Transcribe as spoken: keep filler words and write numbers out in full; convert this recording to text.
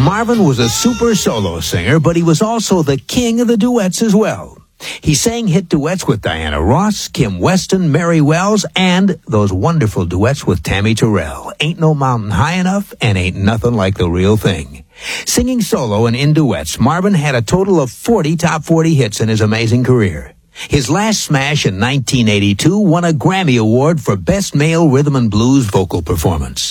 Marvin was a super solo singer, but he was also the king of the duets as well. He sang hit duets with Diana Ross, Kim Weston, Mary Wells, and those wonderful duets with Tammy Terrell, Ain't No Mountain High Enough and Ain't Nothing Like the Real Thing. Singing solo and in duets, Marvin had a total of forty top forty hits in his amazing career. His last smash in nineteen eighty-two won a Grammy Award for Best Male Rhythm and Blues Vocal Performance.